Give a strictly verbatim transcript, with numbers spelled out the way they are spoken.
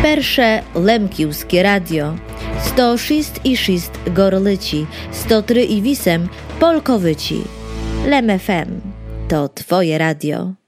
Persze Lemkiwskie Radio, sto sześć i sześć Gorlici, sto trzy i osiem Polkowyci. Lem F M to Twoje radio.